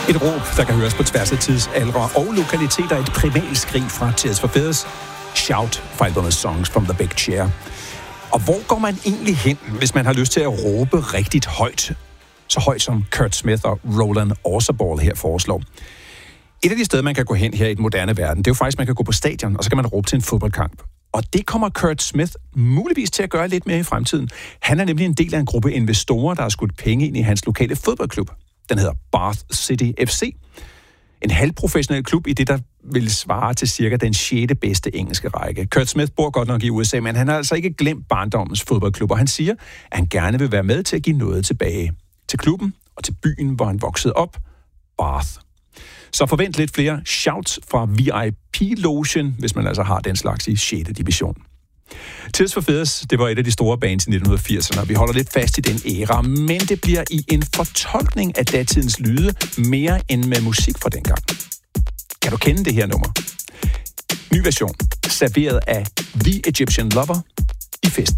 Et råb, der kan høres på tværs af tidsaldre og lokaliteter. Et primalskrig fra Tears for Fears. Shout fra albumet Songs from the Big Chair. Og hvor går man egentlig hen, hvis man har lyst til at råbe rigtigt højt? Så højt som Kurt Smith og Roland Orzabal her foreslår. Et af de steder, man kan gå hen her i den moderne verden, det er jo faktisk, man kan gå på stadion, og så kan man råbe til en fodboldkamp. Og det kommer Kurt Smith muligvis til at gøre lidt mere i fremtiden. Han er nemlig en del af en gruppe investorer, der har skudt penge ind i hans lokale fodboldklub. Den hedder Bath City FC. En halvprofessionel klub i det, der vil svare til cirka den 6. bedste engelske række. Kurt Smith bor godt nok i USA, men han har altså ikke glemt barndommens fodboldklub, og han siger, at han gerne vil være med til at give noget tilbage til klubben og til byen, hvor han voksede op, Bath. Så forvent lidt flere shouts fra VIP-logen, hvis man altså har den slags i 6. division. Tears for Fears, det var et af de store bands i 1980'erne, og vi holder lidt fast i den æra, men det bliver i en fortolkning af datidens lyde mere end med musik fra dengang. Kan du kende det her nummer? Ny version, serveret af The Egyptian Lover i festen.